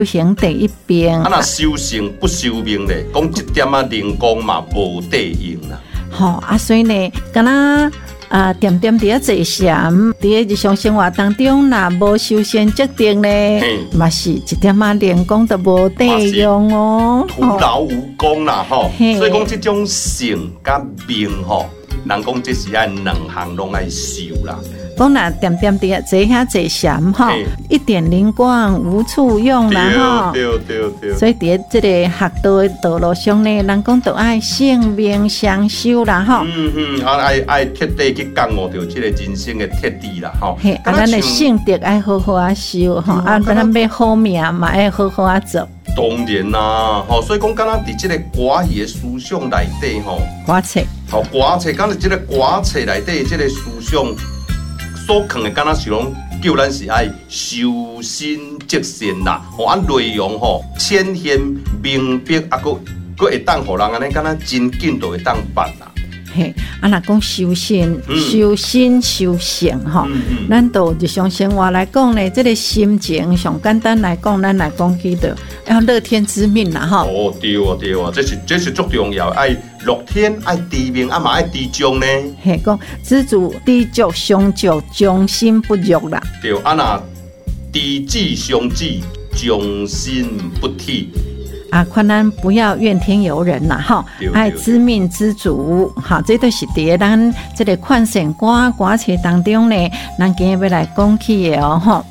行第一遍。 啊，若修成不修命咧，讲一点啊灵光嘛无地用啦。 吼啊，所以呢，敢若点点伫坐禅，伫日常生活当中，若无修仙决定呢，嘛是一点啊灵光都无地用哦， 徒劳无功啦吼。所以讲这种性甲命吼，人讲这是爱两项拢爱修啦。 讲若点点伫坐遐坐禅吼，一点灵光无处用啦吼。 对。 所以伫这个学道的道路上呢，人讲都爱性命相修啦吼。 爱彻底去感悟到这个人生的彻底啦吼。 嘿，咱的性德爱好好啊修吼，咱要好命嘛爱好好啊做。 当然啦，吼，所以讲，敢若伫这个歌戏的思想内底吼， 歌册， 吼歌册，敢若这个歌册内底这个思想所藏的，敢若是拢叫咱是爱修身积善啦，吼啊内容吼浅显明白，佫会当互人安尼，敢若真紧就会当办啦。 嘿，若讲修身、修心、修性吼，咱都日常生活来讲呢，这个心情上简单来讲，咱来讲起的要乐天知命啦吼。 哦，对啊，这是足重要，爱乐天，爱知命，啊嘛爱知足呢。 嘿，讲知足、知足、常足，将心不辱啦。 对，啊那知己相己，将心不替。 看咱不要怨天尤人啦，哈，爱知命知足，哈，这都是伫咱这个劝善歌册当中呢，咱今日要来讲起的哦，哈。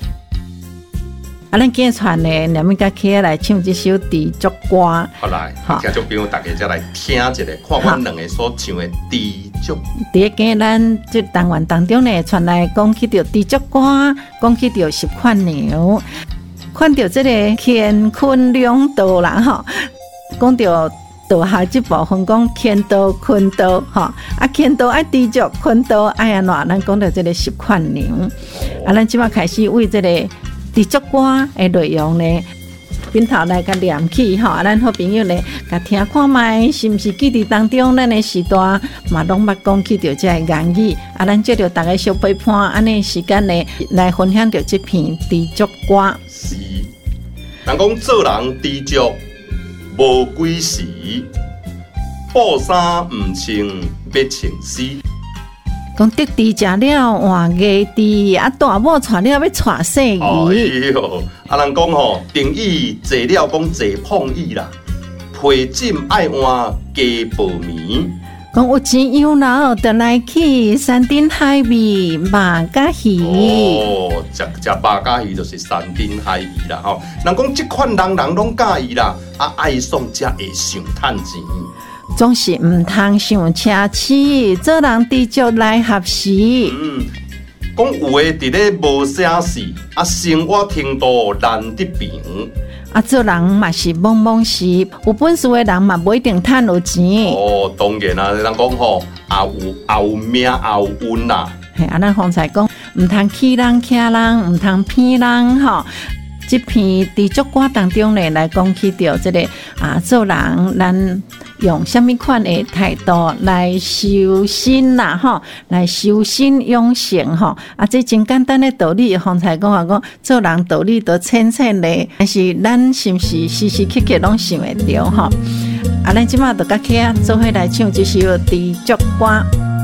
咱今日传呢，两位甲起来唱这首知足歌。 好来，听众朋友大家再来听一下，看阮两个所唱的知足。 伫今日咱这单元当中呢，传来讲起着知足歌，讲起着10款牛。看到这个乾坤两道啦吼，讲到道下这部分讲乾道、坤道吼，乾道爱知足，坤道爱安怎？咱讲到这个10款牛，咱即马开始为这个知足歌的内容呢，边头来甲念起吼，咱好朋友呢，甲听看卖，是毋是记忆当中咱的时代嘛拢捌讲起着这个言语，咱借着大家小陪伴安尼时间呢，来分享着这篇知足歌。 是，人讲做人知足无几时，布衫毋穿要穿丝。 讲得知食了换艺知，大某娶了要娶细姨。 哎呦，人讲吼，定义坐了讲坐碰椅啦，被枕爱换加薄棉。 讲有钱有脑，就来去山珍海味肉甲鱼。 哦，食肉甲鱼就是山珍海味啦吼。人讲这款人拢介意啦，爱爽才会想趁钱。 总是唔通想奢侈，做人知足来合时。 讲有诶伫咧无啥事，生活程度难得平。 做人嘛是忙忙事，有本事的人嘛不一定趁有钱。 哦，当然啦，人讲吼，也有命也有运啦。 咱方才讲，唔通欺人欺人，唔通骗人吼。这篇知足歌当中呢，来讲起到这个做人咱用什么款的态度来修身啦吼，来修身养性吼，这真简单的道理。方才讲做人道理都浅浅的，但是咱是不是时时刻刻拢想会到吼？咱即马就甲起做伙来唱这首知足歌。